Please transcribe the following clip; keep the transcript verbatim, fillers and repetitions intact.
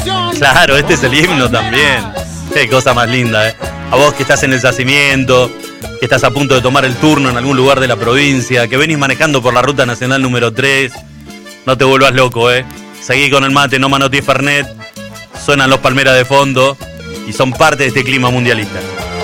Claro, este es el himno también. Qué cosa más linda, ¿eh? A vos que estás en el yacimiento, que estás a punto de tomar el turno en algún lugar de la provincia, que venís manejando por la ruta nacional número tres, no te vuelvas loco, ¿eh? Seguí con el mate, no manotees Fernet, suenan los Palmeras de fondo y son parte de este clima mundialista.